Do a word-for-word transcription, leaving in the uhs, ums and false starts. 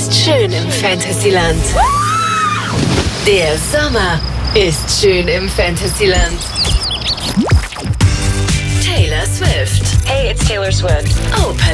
ist schön im Fantasyland. Der Sommer ist schön im Fantasyland. Taylor Swift. Hey, it's Taylor Swift. Opel